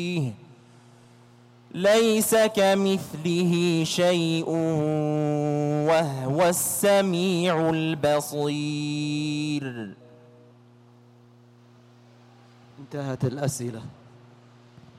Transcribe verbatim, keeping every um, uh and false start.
ليس كمثله شيء وهو السميع البصير. انتهت الأسئلة.